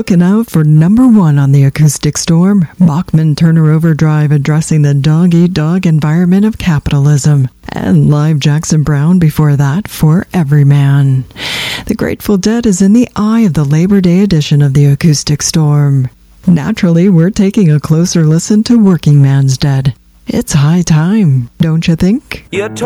looking out for number one on the acoustic storm, Bachman Turner Overdrive addressing the dog-eat-dog environment of capitalism, and live Jackson Browne before that for Everyman. The Grateful Dead is in the eye of the Labor Day edition of the acoustic storm. Naturally, we're taking a closer listen to Working Man's Dead. It's high time, don't you think?